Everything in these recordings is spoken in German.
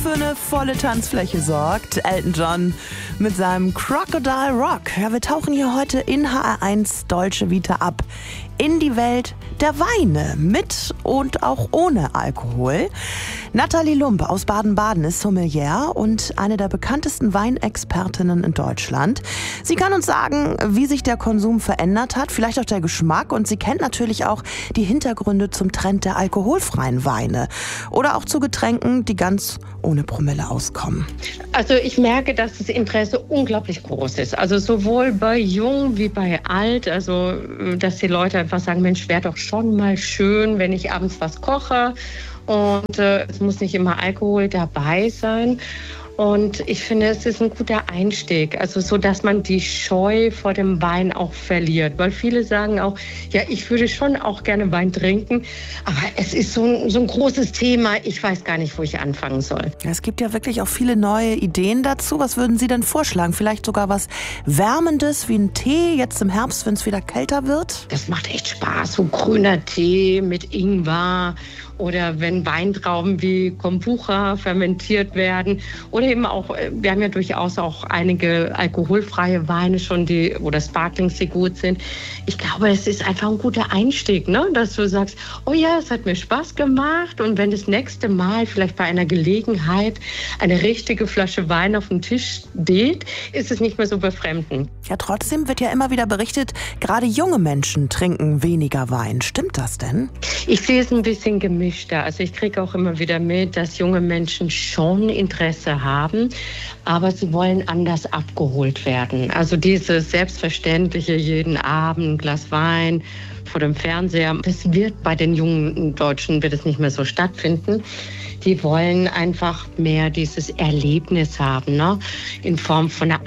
für eine volle Tanzfläche sorgt. Elton John mit seinem Crocodile Rock. Ja, wir tauchen hier heute in HR1 Dolce Vita ab. In die Welt der Weine, mit und auch ohne Alkohol. Nathalie Lump aus Baden-Baden ist Sommelier und eine der bekanntesten Weinexpertinnen in Deutschland. Sie kann uns sagen, wie sich der Konsum verändert hat, vielleicht auch der Geschmack. Und sie kennt natürlich auch die Hintergründe zum Trend der alkoholfreien Weine. Oder auch zu Getränken, die ganz ohne Promille auskommen. Also ich merke, dass das Interesse unglaublich groß ist. Also sowohl bei Jung wie bei Alt. Also dass die Leute einfach sagen, Mensch, wäre doch schon mal schön, wenn ich abends was koche. Und es muss nicht immer Alkohol dabei sein. Und ich finde, es ist ein guter Einstieg, also so, dass man die Scheu vor dem Wein auch verliert. Weil viele sagen auch, ja, ich würde schon auch gerne Wein trinken, aber es ist so ein großes Thema, ich weiß gar nicht, wo ich anfangen soll. Es gibt ja wirklich auch viele neue Ideen dazu. Was würden Sie denn vorschlagen? Vielleicht sogar was Wärmendes wie ein Tee jetzt im Herbst, wenn es wieder kälter wird? Das macht echt Spaß, so grüner Tee mit Ingwer. Oder wenn Weintrauben wie Kombucha fermentiert werden. Oder eben auch, wir haben ja durchaus auch einige alkoholfreie Weine schon, oder Sparklings, die gut sind. Ich glaube, es ist einfach ein guter Einstieg, ne? Dass du sagst, oh ja, es hat mir Spaß gemacht. Und wenn das nächste Mal vielleicht bei einer Gelegenheit eine richtige Flasche Wein auf dem Tisch steht, ist es nicht mehr so befremdend. Ja, trotzdem wird ja immer wieder berichtet, gerade junge Menschen trinken weniger Wein. Stimmt das denn? Ich sehe es ein bisschen gemischter. Also ich kriege auch immer wieder mit, dass junge Menschen schon Interesse haben, aber sie wollen anders abgeholt werden. Also dieses selbstverständliche jeden Abend ein Glas Wein vor dem Fernseher, das wird bei den jungen Deutschen wird es nicht mehr so stattfinden. Die wollen einfach mehr dieses Erlebnis haben, ne? In Form von einer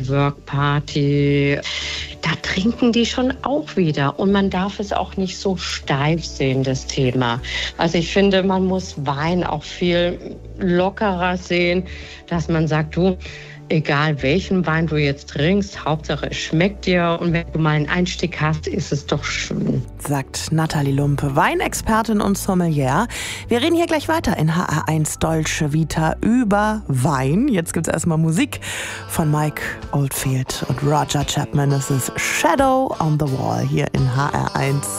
After-Work-Party. Da trinken die schon auch wieder. Und man darf es auch nicht so steif sehen, das Thema. Also ich finde, man muss Wein auch viel lockerer sehen, dass man sagt, du, egal welchen Wein du jetzt trinkst, Hauptsache es schmeckt dir. Und wenn du mal einen Einstieg hast, ist es doch schön. Sagt Nathalie Lump, Weinexpertin und Sommelier. Wir reden hier gleich weiter in HR1 Dolce Vita über Wein. Jetzt gibt's erstmal Musik von Mike Oldfield und Roger Chapman. Es ist Shadow on the Wall hier in HR1.